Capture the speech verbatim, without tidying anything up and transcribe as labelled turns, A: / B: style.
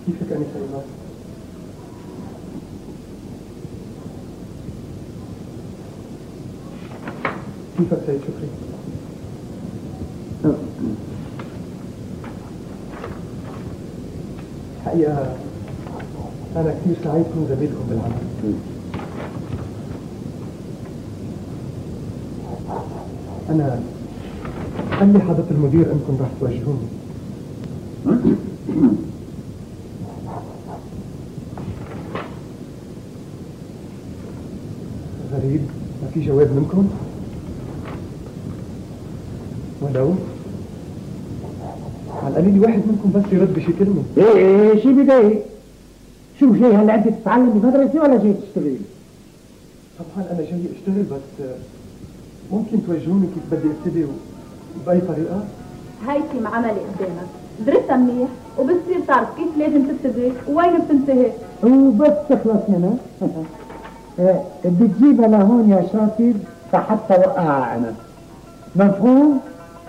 A: كيفك أنسة إيمان؟ كيفك سيد شكري؟ الحقيقة أنا كثير سعيد كون زميلكم بالعمل. أنا قال لي حضرة المدير أنكم رح توجهوني. غريب، ما في جواب منكم؟ ولو على القليل واحد منكم بس يرد بشي كلمة.
B: ايه ايه شي بداية؟ شو جاي هلا انت تتعلم بمدرسة ولا جاي تشتغل؟
A: طبعا أنا جاي أشتغل، بس ممكن توجهوني كيف بدي ابتدي وبأي طريقة؟
C: هيثم عملي قدامك، درسها منيح وبتصير تعرف كيف لازم تبتدي ووين بتنتهي.
B: وبس تخلص منها بتجيبها لهون يا شاطر فحتى وقعها انا. مفهوم؟